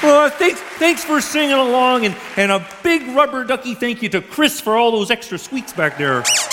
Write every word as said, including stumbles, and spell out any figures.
Uh, thanks, thanks for singing along, and, and a big rubber ducky thank you to Chris for all those extra squeaks back there.